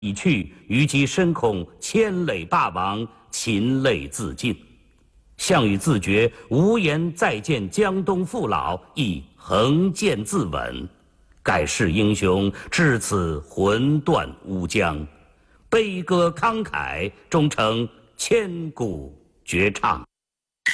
已去，虞姬深恐千累霸王，秦泪自尽。项羽自觉无颜再见江东父老，亦横剑自刎。盖世英雄至此魂断乌江，悲歌慷慨，终成千古绝唱。